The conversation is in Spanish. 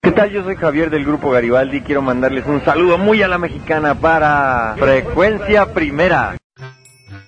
¿Qué tal? Yo soy Javier del Grupo Garibaldi. Quiero mandarles un saludo muy a la mexicana para Frecuencia Primera.